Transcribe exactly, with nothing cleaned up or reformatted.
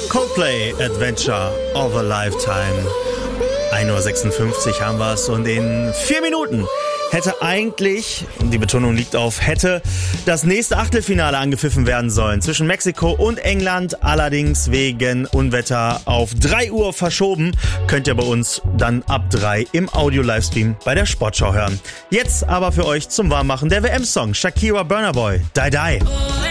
Coldplay Adventure of a Lifetime. ein Uhr sechsundfünfzig haben wir es und in vier Minuten hätte eigentlich, die Betonung liegt auf hätte, das nächste Achtelfinale angepfiffen werden sollen zwischen Mexiko und England, allerdings wegen Unwetter auf drei Uhr verschoben. Könnt ihr bei uns dann ab drei im Audio-Livestream bei der Sportschau hören. Jetzt aber für euch zum Warmmachen der W M-Song Shakira Burna Boy, Die Die.